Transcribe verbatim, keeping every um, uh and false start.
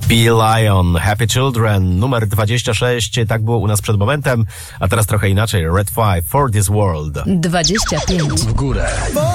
Be Lion, Happy Children, numer dwadzieścia sześć, tak było u nas przed momentem, a teraz trochę inaczej, Red Five, For This World. dwadzieścia pięć W górę.